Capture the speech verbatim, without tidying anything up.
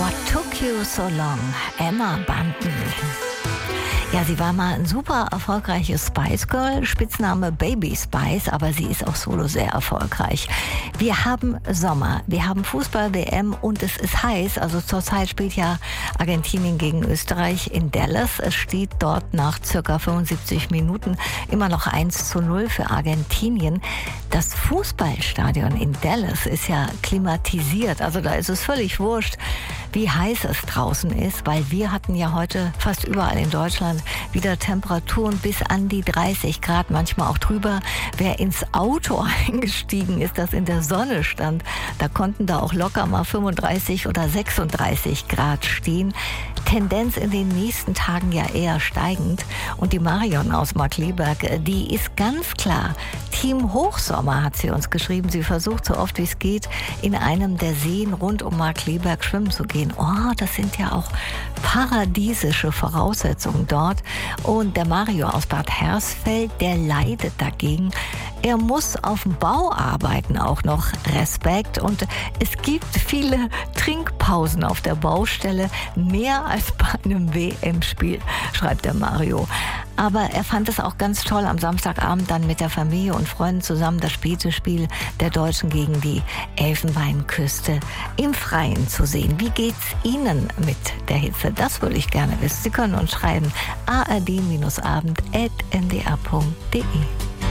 What took you so long? Emma Bunton. Ja, sie war mal ein super erfolgreiches Spice Girl, Spitzname Baby Spice, aber sie ist auch solo sehr erfolgreich. Wir haben Sommer, wir haben Fußball-W M und es ist heiß. Also zurzeit spielt ja Argentinien gegen Österreich in Dallas. Es steht dort nach circa fünfundsiebzig Minuten immer noch eins zu null für Argentinien. Das Fußballstadion in Dallas ist ja klimatisiert, also da ist es völlig wurscht, wie heiß es draußen ist, weil wir hatten ja heute fast überall in Deutschland wieder Temperaturen bis an die dreißig Grad, manchmal auch drüber. Wer ins Auto eingestiegen ist, das in der Sonne stand, da konnten da auch locker mal fünfunddreißig oder sechsunddreißig Grad stehen. Tendenz in den nächsten Tagen ja eher steigend. Und die Marion aus Markkleeberg, die ist ganz klar Team Hochsommer, hat sie uns geschrieben. Sie versucht so oft wie es geht, in einem der Seen rund um Markkleeberg schwimmen zu gehen. Oh, das sind ja auch paradiesische Voraussetzungen dort. Und der Mario aus Bad Hersfeld, der leidet dagegen. Er muss auf dem Bau arbeiten, auch noch Respekt. Und es gibt viele Trinkpausen auf der Baustelle, mehr als bei einem W M-Spiel, schreibt der Mario. Aber er fand es auch ganz toll, am Samstagabend dann mit der Familie und Freunden zusammen das späte Spiel der Deutschen gegen die Elfenbeinküste im Freien zu sehen. Wie geht's Ihnen mit der Hitze? Das würde ich gerne wissen. Sie können uns schreiben a r d abend at n d r punkt d e.